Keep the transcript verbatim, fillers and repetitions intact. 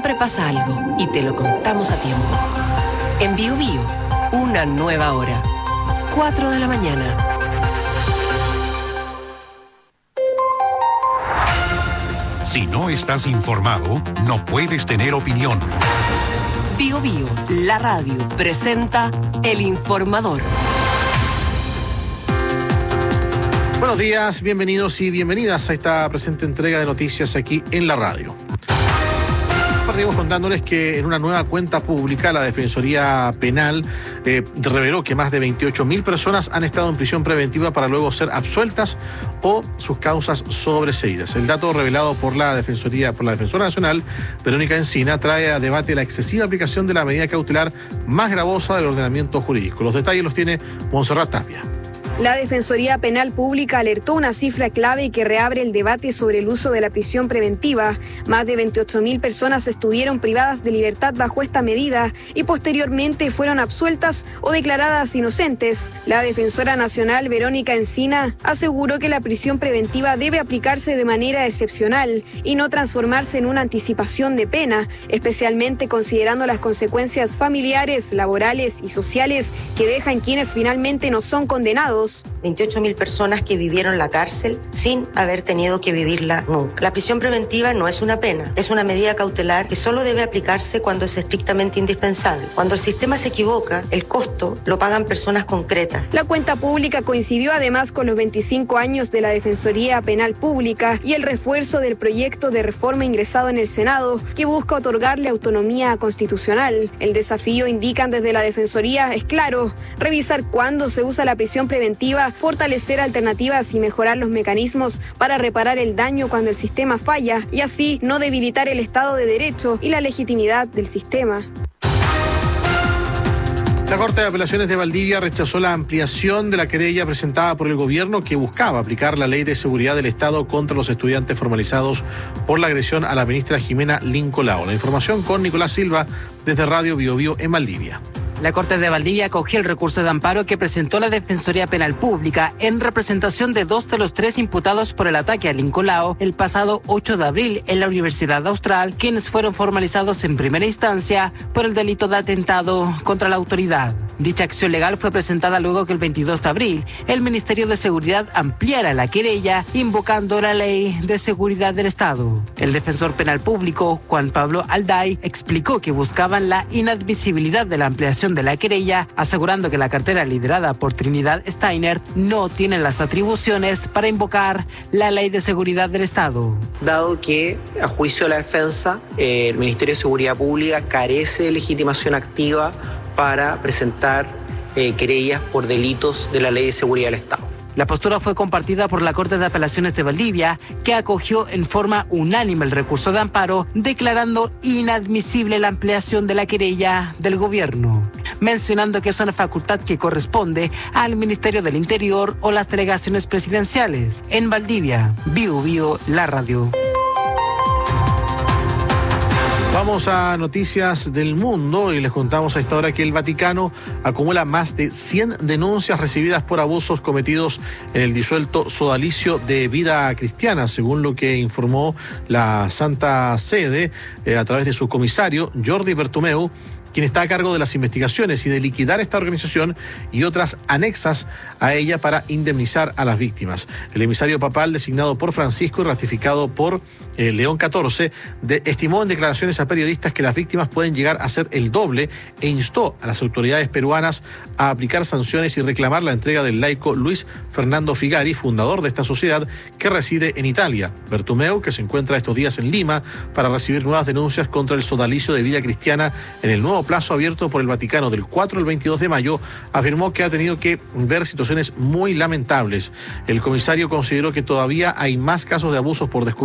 siempre pasa algo y te lo contamos a tiempo. En Bio Bio, una nueva hora. cuatro de la mañana. Si no estás informado, no puedes tener opinión. Bio Bio, la radio, presenta El Informador. Buenos días, bienvenidos y bienvenidas a esta presente entrega de noticias aquí en la radio. Partimos contándoles que en una nueva cuenta pública la Defensoría Penal eh, reveló que más de veintiocho mil personas han estado en prisión preventiva para luego ser absueltas o sus causas sobreseídas. El dato revelado por la Defensoría, por la Defensora Nacional, Verónica Encina, trae a debate la excesiva aplicación de la medida cautelar más gravosa del ordenamiento jurídico. Los detalles los tiene Montserrat Tapia. La Defensoría Penal Pública alertó una cifra clave que reabre el debate sobre el uso de la prisión preventiva. Más de veintiocho mil personas estuvieron privadas de libertad bajo esta medida y posteriormente fueron absueltas o declaradas inocentes. La Defensora Nacional, Verónica Encina, aseguró que la prisión preventiva debe aplicarse de manera excepcional y no transformarse en una anticipación de pena, especialmente considerando las consecuencias familiares, laborales y sociales que dejan quienes finalmente no son condenados. veintiocho mil personas que vivieron la cárcel sin haber tenido que vivirla nunca. La prisión preventiva no es una pena, es una medida cautelar que solo debe aplicarse cuando es estrictamente indispensable. Cuando el sistema se equivoca, el costo lo pagan personas concretas. La cuenta pública coincidió además con los veinticinco años de la Defensoría Penal Pública y el refuerzo del proyecto de reforma ingresado en el Senado que busca otorgarle autonomía constitucional. El desafío, indican desde la Defensoría, es claro: revisar cuándo se usa la prisión preventiva, fortalecer alternativas y mejorar los mecanismos para reparar el daño cuando el sistema falla y así no debilitar el Estado de Derecho y la legitimidad del sistema. La Corte de Apelaciones de Valdivia rechazó la ampliación de la querella presentada por el gobierno que buscaba aplicar la Ley de Seguridad del Estado contra los estudiantes formalizados por la agresión a la ministra Jimena Lincolao. La información con Nicolás Silva desde Radio Bio Bio en Valdivia. La Corte de Valdivia acogió el recurso de amparo que presentó la Defensoría Penal Pública en representación de dos de los tres imputados por el ataque a Lincolao el pasado ocho de abril en la Universidad Austral, quienes fueron formalizados en primera instancia por el delito de atentado contra la autoridad. Dicha acción legal fue presentada luego que el veintidós de abril el Ministerio de Seguridad ampliara la querella invocando la Ley de Seguridad del Estado. El defensor penal público, Juan Pablo Alday, explicó que buscaban la inadmisibilidad de la ampliación de la querella, asegurando que la cartera liderada por Trinidad Steiner no tiene las atribuciones para invocar la Ley de Seguridad del Estado. Dado que, a juicio de la defensa, eh, el Ministerio de Seguridad Pública carece de legitimación activa para presentar eh, querellas por delitos de la Ley de Seguridad del Estado. La postura fue compartida por la Corte de Apelaciones de Valdivia, que acogió en forma unánime el recurso de amparo, declarando inadmisible la ampliación de la querella del gobierno, mencionando que es una facultad que corresponde al Ministerio del Interior o las delegaciones presidenciales. En Valdivia, Bio Bio, la radio. Vamos a noticias del mundo y les contamos a esta hora que el Vaticano acumula más de cien denuncias recibidas por abusos cometidos en el disuelto sodalicio de Vida Cristiana, según lo que informó la Santa Sede eh, a través de su comisario, Jordi Bertomeu, quien está a cargo de las investigaciones y de liquidar esta organización y otras anexas a ella para indemnizar a las víctimas. El emisario papal designado por Francisco y ratificado por eh, León catorce de, estimó en declaraciones a periodistas que las víctimas pueden llegar a ser el doble e instó a las autoridades peruanas a aplicar sanciones y reclamar la entrega del laico Luis Fernando Figari, fundador de esta sociedad que reside en Italia. Bertomeu, que se encuentra estos días en Lima para recibir nuevas denuncias contra el sodalicio de Vida Cristiana en el nuevo plazo abierto por el Vaticano del cuatro al veintidós de mayo, afirmó que ha tenido que ver situaciones muy lamentables. El comisario consideró que todavía hay más casos de abusos por descubrir